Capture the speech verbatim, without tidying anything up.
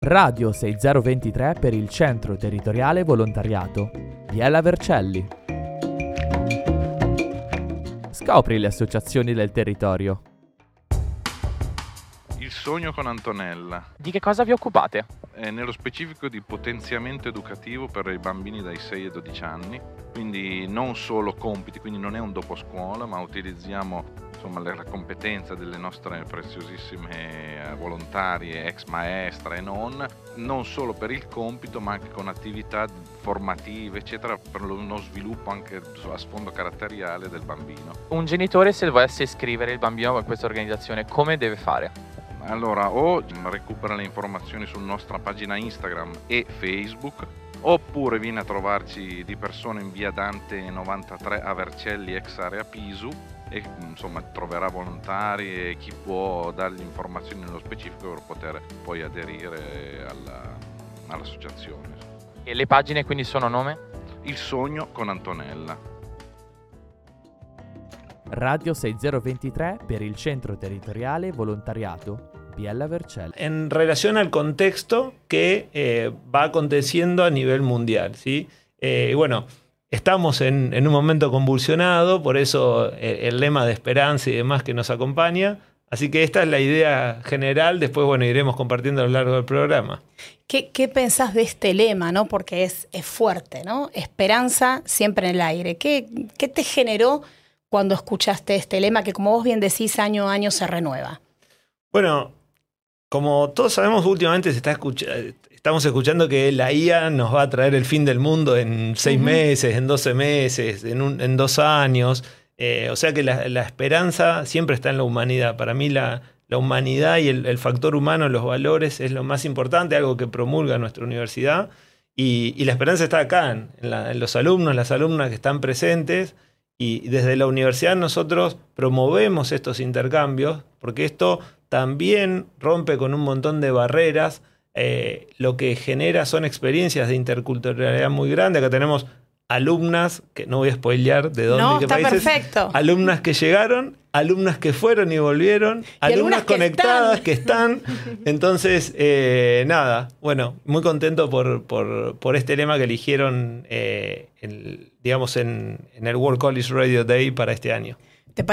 Radio sei zero due tre per il Centro Territoriale Volontariato Biella Vercelli. Scopri le associazioni del territorio. Il sogno con Antonella. Di che cosa vi occupate? È nello specifico di potenziamento educativo per i bambini dai sei ai dodici anni, quindi non solo compiti, quindi non è un dopo scuola, ma utilizziamo insomma la competenza delle nostre preziosissime volontarie, ex maestra e non, non solo per il compito ma anche con attività formative eccetera per uno sviluppo anche a sfondo caratteriale del bambino. Un genitore, se volesse iscrivere il bambino a questa organizzazione, come deve fare? Allora, o recupera le informazioni sulla nostra pagina Instagram e Facebook, oppure viene a trovarci di persona in via Dante novantatré a Vercelli, ex area Pisu, e insomma troverà volontari e chi può dargli informazioni nello specifico per poter poi aderire alla, all'associazione. E le pagine quindi sono nome? Il sogno con Antonella. Radio sei zero due tre per il Centro Territoriale Volontariato Biella Vercelli. En relación al contexto que eh, va aconteciendo a nivel mundial, ¿sí? Eh, bueno, estamos en, en un momento convulsionado, por eso eh, el lema de esperanza y demás que nos acompaña. Así que esta es la idea general, después bueno, iremos compartiendo a lo largo del programa. ¿Qué, qué pensás de este lema, ¿no? Porque es, es fuerte, ¿no? Esperanza siempre en el aire. ¿Qué, qué te generó cuando escuchaste este lema que, como vos bien decís, año a año se renueva? Bueno, como todos sabemos, últimamente se está escuchando, estamos escuchando que la I A nos va a traer el fin del mundo en seis uh-huh. meses, en doce meses, en, un, en dos años. Eh, o sea que la, la esperanza siempre está en la humanidad. Para mí la, la humanidad y el, el factor humano, los valores, es lo más importante, algo que promulga nuestra universidad. Y, y la esperanza está acá, en, la, en los alumnos, las alumnas que están presentes. Y desde la universidad nosotros promovemos estos intercambios porque esto también rompe con un montón de barreras. Eh, lo que genera son experiencias de interculturalidad muy grandes. Acá tenemos alumnas, que no voy a spoilear de dónde no, y qué está países. Perfecto. Alumnas que llegaron, alumnas que fueron y volvieron, y alumnas que conectadas están. que están. Entonces, eh, nada, bueno, muy contento por, por, por este lema que eligieron, eh, el, digamos, en, en el World College Radio Day para este año.